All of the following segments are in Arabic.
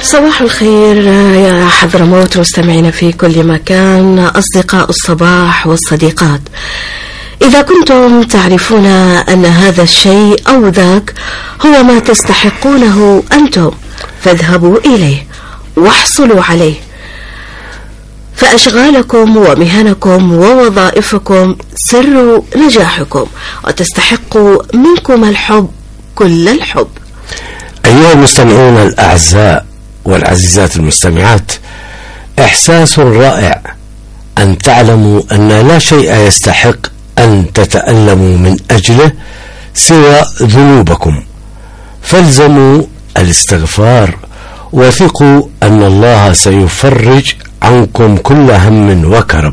صباح الخير يا حضرموت مستمعين في كل مكان، أصدقاء الصباح والصديقات. إذا كنتم تعرفون أن هذا الشيء أو ذاك هو ما تستحقونه أنتم، فاذهبوا إليه واحصلوا عليه. فأشغالكم ومهنكم ووظائفكم سر نجاحكم، وتستحقوا منكم الحب كل الحب. أيها المستمعون الأعزاء والعزيزات المستمعات، إحساس رائع أن تعلموا أن لا شيء يستحق أن تتألموا من أجله سوى ذنوبكم، فالزموا الاستغفار وثقوا أن الله سيفرج عنكم كل هم وكرب.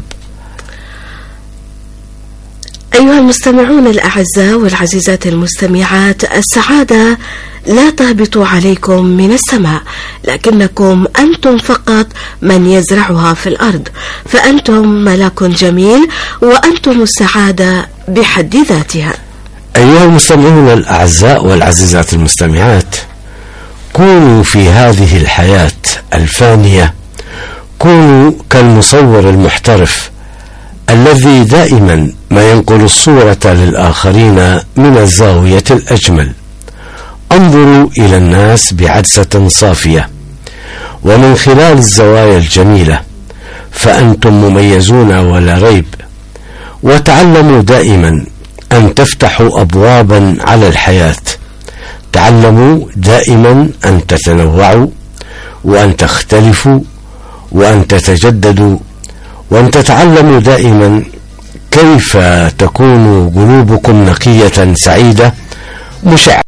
أيها المستمعون الأعزاء والعزيزات المستمعات، السعادة لا تهبط عليكم من السماء، لكنكم أنتم فقط من يزرعها في الأرض، فأنتم ملاك جميل وأنتم السعادة بحد ذاتها. أيها المستمعون الأعزاء والعزيزات المستمعات، كونوا في هذه الحياة الفانية، كونوا كالمصور المحترف الذي دائما ما ينقل الصورة للآخرين من الزاوية الأجمل. انظروا إلى الناس بعدسة صافية ومن خلال الزوايا الجميلة، فأنتم مميزون ولا ريب. وتعلموا دائما أن تفتحوا أبوابا على الحياة، تعلموا دائما أن تتنوعوا وأن تختلفوا وأن تتجددوا، وأن تتعلموا دائما كيف تكون قلوبكم نقية سعيدة مشعة،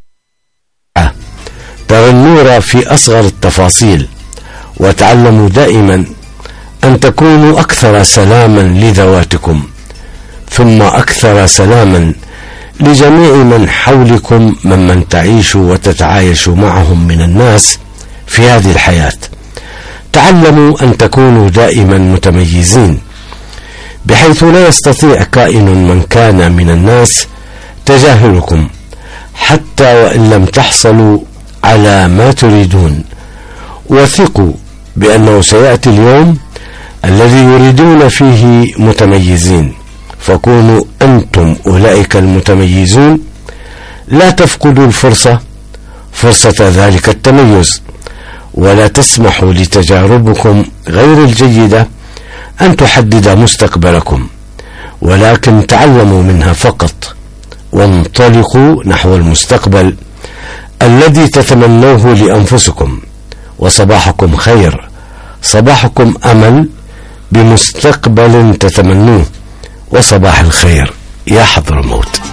ترى النور في أصغر التفاصيل. وتعلموا دائما أن تكونوا أكثر سلاما لذواتكم، ثم أكثر سلاما لجميع من حولكم ممن تعيشوا وتتعايشوا معهم من الناس في هذه الحياة. تعلموا أن تكونوا دائما متميزين، بحيث لا يستطيع كائن من كان من الناس تجاهلكم، حتى وإن لم تحصلوا على ما تريدون. وثقوا بأنه سيأتي اليوم الذي يريدون فيه متميزين، فكونوا أنتم أولئك المتميزون. لا تفقدوا فرصة ذلك التميز، ولا تسمحوا لتجاربكم غير الجيدة أن تحدد مستقبلكم، ولكن تعلموا منها فقط، وانطلقوا نحو المستقبل الذي تتمنوه لأنفسكم. وصباحكم خير، صباحكم أمل بمستقبل تتمنوه، وصباح الخير يا حضرموت.